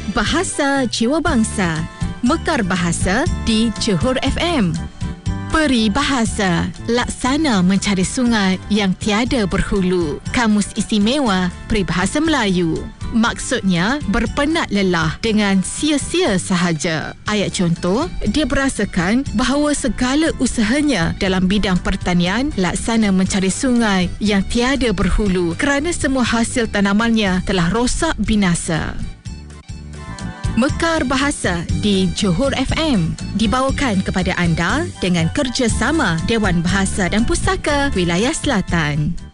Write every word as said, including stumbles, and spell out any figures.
Bahasa Jiwa Bangsa, Mekar Bahasa di Johor F M. Peribahasa, laksana mencari sungai yang tiada berhulu. Kamus Istimewa Peribahasa Melayu. Maksudnya berpenat lelah dengan sia-sia sahaja. Ayat contoh, dia berasakan bahawa segala usahanya dalam bidang pertanian laksana mencari sungai yang tiada berhulu kerana semua hasil tanamannya telah rosak binasa. Mekar Bahasa di Johor F M dibawakan kepada anda dengan kerjasama Dewan Bahasa dan Pustaka Wilayah Selatan.